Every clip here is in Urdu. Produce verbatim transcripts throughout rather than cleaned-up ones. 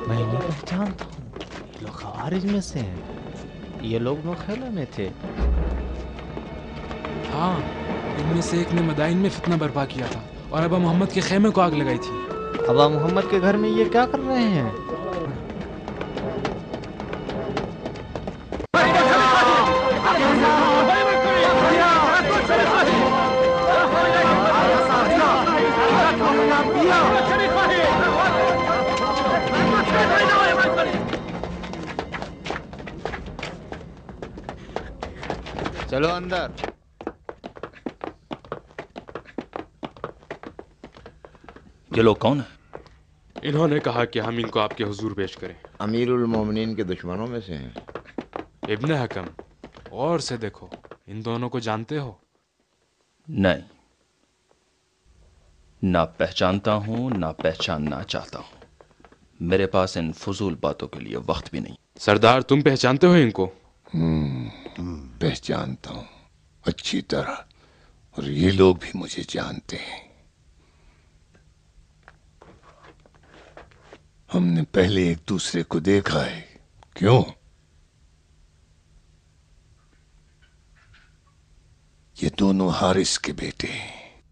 میں انہیں پہچانتا ہوں، یہ لوگ خوارج میں سے ہیں، یہ لوگ نوخیلہ میں تھے۔ ہاں، ان میں سے ایک نے مدائن میں فتنہ برپا کیا تھا اور ابا محمد کے خیمے کو آگ لگائی تھی۔ ابا محمد کے گھر میں یہ کیا کر رہے ہیں؟ چلو اندر۔ یہ لوگ کون ہیں؟ انہوں نے کہا کہ ہم ان کو آپ کے حضور پیش کریں۔ امیر المومنین کے دشمنوں میں سے ہیں۔ ابن حکم، اور سے دیکھو، ان دونوں کو جانتے ہو؟ نہیں، نہ پہچانتا ہوں نہ پہچاننا چاہتا ہوں۔ میرے پاس ان فضول باتوں کے لیے وقت بھی نہیں۔ سردار، تم پہچانتے ہو ان کو؟ پہچانتا ہوں اچھی طرح، اور یہ لوگ بھی مجھے جانتے ہیں۔ ہم نے پہلے ایک دوسرے کو دیکھا ہے۔ کیوں؟ یہ دونوں حارث کے بیٹے ہیں۔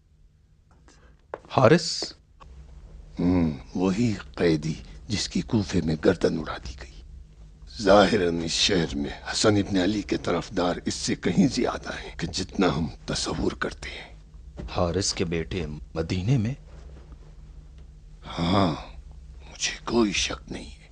حارث؟ ہوں وہی قیدی جس کی کوفے میں گردن اڑا دی گئی۔ ظاہراً اس شہر میں حسن ابن علی کے طرفدار اس سے کہیں زیادہ ہیں کہ جتنا ہم تصور کرتے ہیں۔ حارث کے بیٹے مدینے میں؟ ہاں، مجھے کوئی شک نہیں ہے۔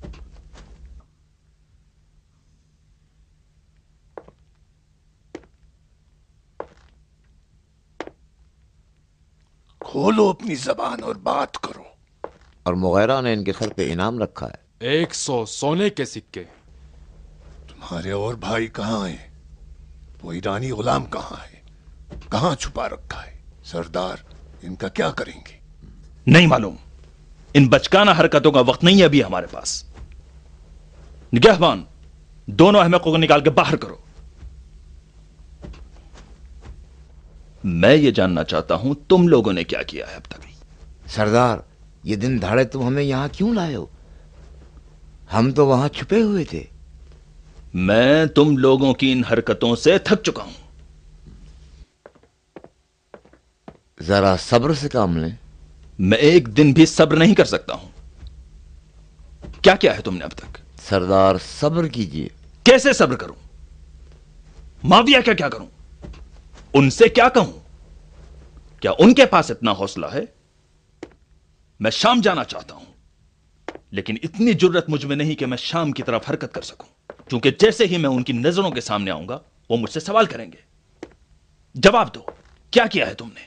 کھولو اپنی زبان اور بات کرو۔ اور مغیرہ نے ان کے سر پہ انعام رکھا ہے۔ ایک سو سونے کے سکے۔ تمہارے اور بھائی کہاں ہیں؟ وہ ایرانی غلام کہاں ہے؟ کہاں چھپا رکھا ہے؟ سردار، ان کا کیا کریں گے؟ نہیں معلوم، ان بچکانہ حرکتوں کا وقت نہیں ہے ابھی ہمارے پاس۔ نگہبان، دونوں احمقوں کو نکال کے باہر کرو۔ میں یہ جاننا چاہتا ہوں تم لوگوں نے کیا کیا ہے اب تک۔ سردار، یہ دن دھاڑے تم ہمیں یہاں کیوں لائے ہو؟ ہم تو وہاں چھپے ہوئے تھے۔ میں تم لوگوں کی ان حرکتوں سے تھک چکا ہوں۔ ذرا صبر سے کام لیں۔ میں ایک دن بھی صبر نہیں کر سکتا ہوں۔ کیا کیا ہے تم نے اب تک؟ سردار صبر کیجئے۔ کیسے صبر کروں؟ معاویہ کیا کیا کروں؟ ان سے کیا کہوں؟ کیا ان کے پاس اتنا حوصلہ ہے؟ میں شام جانا چاہتا ہوں، لیکن اتنی جرت مجھ میں نہیں کہ میں شام کی طرف حرکت کر سکوں، کیونکہ جیسے ہی میں ان کی نظروں کے سامنے آؤں گا وہ مجھ سے سوال کریں گے۔ جواب دو، کیا کیا ہے تم نے؟